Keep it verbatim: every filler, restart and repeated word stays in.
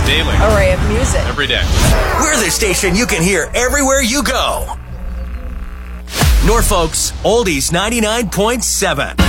daily. Array of music. Every day. We're the station you can hear everywhere you go. Norfolk's Oldies ninety-nine point seven.